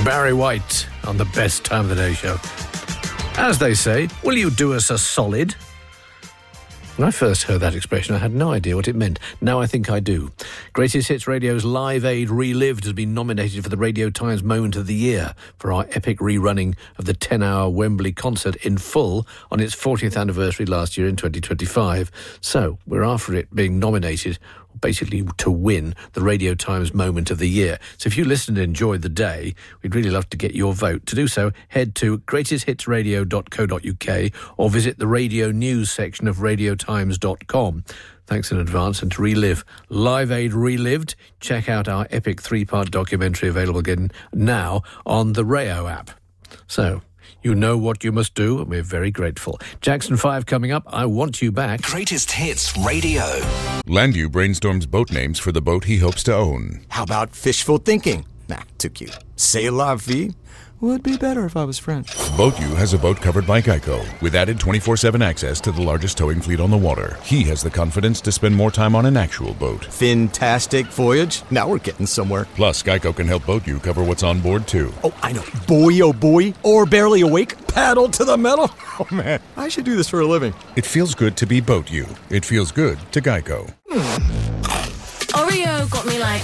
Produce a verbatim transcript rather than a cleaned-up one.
Barry White on the Best Time of the Day show. As they say, will you do us a solid? When I first heard that expression, I had no idea what it meant. Now I think I do. Greatest Hits Radio's Live Aid Relived has been nominated for the Radio Times Moment of the Year for our epic rerunning of the ten-hour Wembley concert in full on its fortieth anniversary last year in twenty twenty-five. So we're after it being nominated, basically to win the Radio Times Moment of the Year. So if you listened and enjoyed the day, we'd really love to get your vote. To do so, head to greatest hits radio dot co dot uk or visit the radio news section of radio times dot com. Thanks in advance. And to relive Live Aid Relived, check out our epic three-part documentary available again now on the Rayo app. So, you know what you must do, and we're very grateful. Jackson five coming up. I Want You Back. Greatest Hits Radio. Landu brainstorms boat names for the boat he hopes to own. How about fishful thinking? Nah, too cute. C'est la vie? Would be better if I was French. BoatU has a boat covered by Geico, with added twenty-four seven access to the largest towing fleet on the water. He has the confidence to spend more time on an actual boat. Fantastic voyage. Now we're getting somewhere. Plus, Geico can help BoatU cover what's on board, too. Oh, I know. Boy, oh boy. Or barely awake. Paddle to the metal. Oh, man. I should do this for a living. It feels good to be BoatU. It feels good to Geico. Oreo got me like...